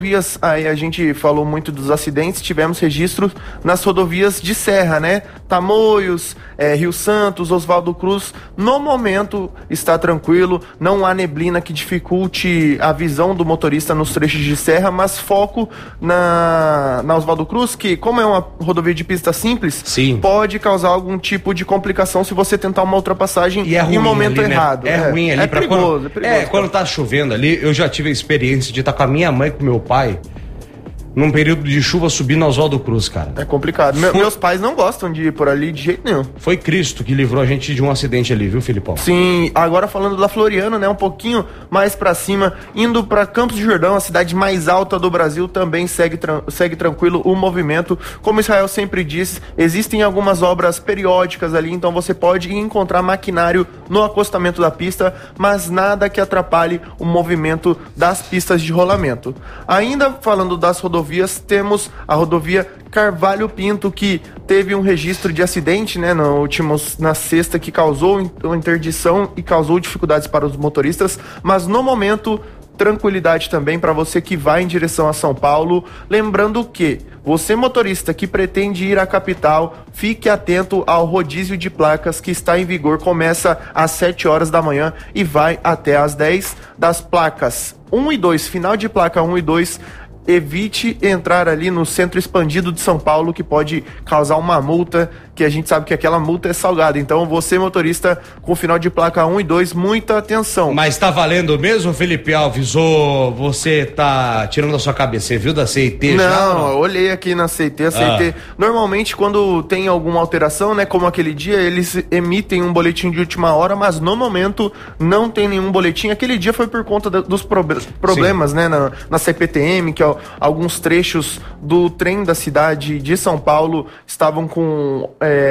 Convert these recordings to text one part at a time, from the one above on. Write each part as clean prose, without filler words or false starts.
Aí a gente falou muito dos acidentes, tivemos registros nas rodovias de serra, né? Tamoios, Rio Santos, Oswaldo Cruz. No momento está tranquilo, não há neblina que dificulte a visão do motorista nos trechos de serra, mas foco na Oswaldo Cruz, que como é uma rodovia de pista simples, sim, pode causar algum tipo de complicação se você tentar uma ultrapassagem em um momento ali, errado. Né? É ruim ali. É perigoso. Quando tá chovendo ali, eu já tive a experiência de estar com a minha mãe e com meu pai num período de chuva subindo na Oswaldo Cruz, cara. É complicado. Meus pais não gostam de ir por ali de jeito nenhum. Foi Cristo que livrou a gente de um acidente ali, viu, Filipão? Sim, agora falando da Floriano, né, um pouquinho mais pra cima, indo pra Campos do Jordão, a cidade mais alta do Brasil, também segue tranquilo o movimento. Como Israel sempre diz, existem algumas obras periódicas ali, então você pode encontrar maquinário no acostamento da pista, mas nada que atrapalhe o movimento das pistas de rolamento. Ainda falando das rodovias, temos a rodovia Carvalho Pinto, que teve um registro de acidente, né, na sexta, que causou interdição e causou dificuldades para os motoristas, mas no momento, tranquilidade também para você que vai em direção a São Paulo. Lembrando que você, motorista que pretende ir à capital, fique atento ao rodízio de placas que está em vigor, começa às 7 horas da manhã e vai até às 10 das placas 1 e 2, final de placa 1 e 2, evite entrar ali no centro expandido de São Paulo, que pode causar uma multa, que a gente sabe que aquela multa é salgada. Então você, motorista com final de placa 1 e 2, muita atenção. Mas tá valendo mesmo, Felipe Alves? Ou você tá tirando a sua cabeça? Você viu da CIT? Não, eu olhei aqui na CIT. A CIT, normalmente quando tem alguma alteração, né, como aquele dia, eles emitem um boletim de última hora, mas no momento não tem nenhum boletim. Aquele dia foi por conta dos problemas, né, na CPTM, que alguns trechos do trem da cidade de São Paulo estavam com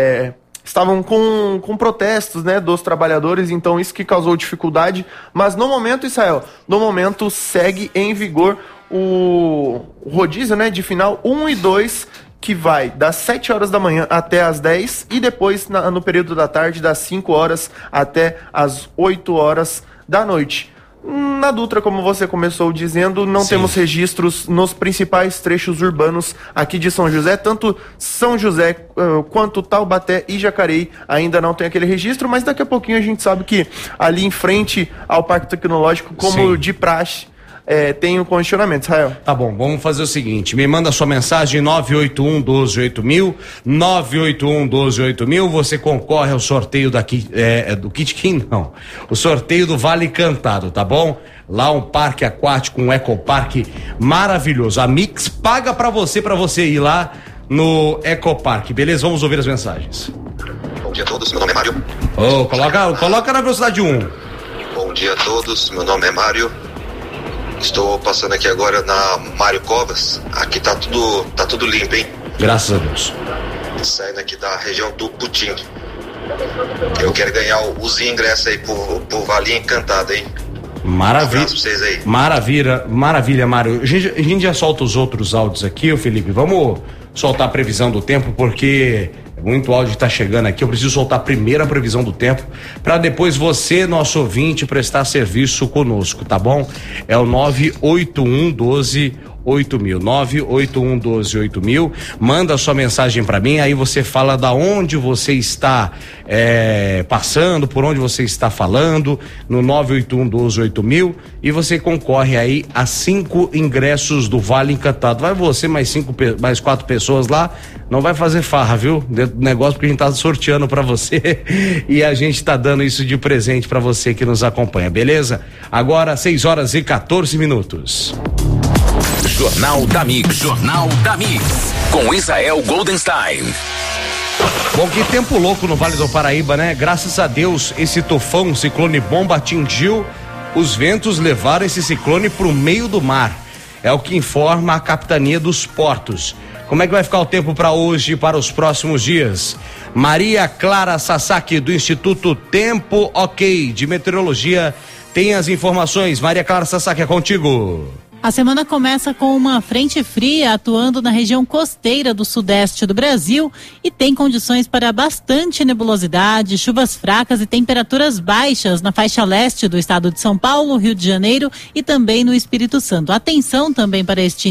protestos, né, dos trabalhadores, então isso que causou dificuldade. Mas no momento, Israel, segue em vigor o rodízio, né, de final 1 e 2, que vai das 7 horas da manhã até as 10 e depois no período da tarde das 5 horas até as 8 horas da noite. Na Dutra, como você começou dizendo, não temos registros nos principais trechos urbanos aqui de São José, tanto São José quanto Taubaté e Jacareí ainda não tem aquele registro, mas daqui a pouquinho a gente sabe que ali em frente ao Parque Tecnológico, como de praxe, tem um condicionamento, Israel. Tá bom, vamos fazer o seguinte, me manda sua mensagem 981-12-8000, 981-12-8000, você concorre ao sorteio do Kit King, não, o sorteio do Vale Encantado, tá bom? Lá um parque aquático, um ecoparque maravilhoso, a Mix paga pra você ir lá no ecoparque, beleza? Vamos ouvir as mensagens. Bom dia a todos, meu nome é Mário. Coloca na velocidade 1. Bom dia a todos, meu nome é Mário. Estou passando aqui agora na Mário Covas. Aqui tá tudo limpo, hein? Graças a Deus. Saindo aqui da região do Putim. Eu quero ganhar os ingressos aí pro Vale Encantado, hein? Maravilha. Um abraço pra vocês aí. Maravilha, Mário. A gente já solta os outros áudios aqui, Felipe. Vamos soltar a previsão do tempo, porque muito áudio está chegando aqui. Eu preciso soltar primeiro a previsão do tempo, para depois você, nosso ouvinte, prestar serviço conosco, tá bom? É o 981-12-8000, 981-12-8000. Manda sua mensagem para mim, aí você fala da onde você está passando, por onde você está falando, no 981-12-8000, e você concorre aí a 5 ingressos do Vale Encantado. Vai você, mais 4 pessoas lá, não vai fazer farra, viu? Dentro do negócio, porque a gente tá sorteando para você e a gente tá dando isso de presente para você que nos acompanha, beleza? Agora 6h14. Jornal da Mix, com Israel Goldenstein. Bom, que tempo louco no Vale do Paraíba, né? Graças a Deus, esse tufão, ciclone bomba atingiu, os ventos levaram esse ciclone pro meio do mar. É o que informa a Capitania dos Portos. Como é que vai ficar o tempo para hoje e para os próximos dias? Maria Clara Sasaki, do Instituto Tempo OK de Meteorologia, tem as informações. Maria Clara Sasaki, é contigo. A semana começa com uma frente fria atuando na região costeira do sudeste do Brasil e tem condições para bastante nebulosidade, chuvas fracas e temperaturas baixas na faixa leste do estado de São Paulo, Rio de Janeiro e também no Espírito Santo. Atenção também para este